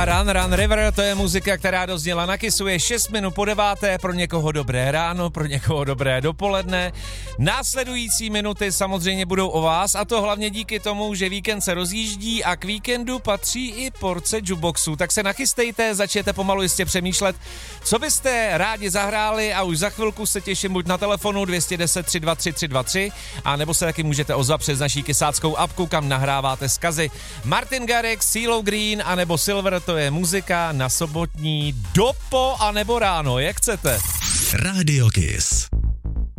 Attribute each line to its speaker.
Speaker 1: a Run River, to je muzika, která dozněla na Kissu, je 6 minut po 9, pro někoho dobré ráno, pro někoho dobré dopoledne. Následující minuty samozřejmě budou o vás a to hlavně díky tomu, že víkend se rozjíždí a k víkendu patří i porce jukeboxů. Tak se nachystejte, začněte pomalu jistě přemýšlet, co byste rádi zahráli a už za chvilku se těším buď na telefonu 210 323 323 a nebo se taky můžete ozvat přes naší kysáckou apku, kam nahráváte vzkazy. Martin Garrix, CeeLo Green a nebo Silver, to je muzika na sobotní dopo a nebo ráno, jak chcete.
Speaker 2: Radio Kiss.